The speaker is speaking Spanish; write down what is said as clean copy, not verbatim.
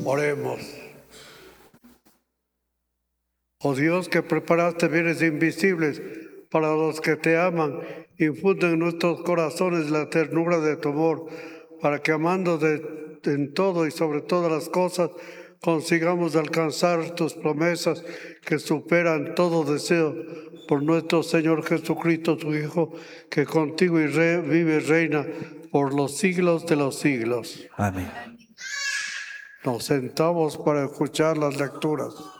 Oremos. Oh Dios, que preparaste bienes invisibles para los que te aman, infunde en nuestros corazones la ternura de tu amor, para que amándote en todo y sobre todas las cosas, consigamos alcanzar tus promesas que superan todo deseo, por nuestro Señor Jesucristo, tu Hijo, que contigo vive y reina por los siglos de los siglos. Amén. Nos sentamos para escuchar las lecturas.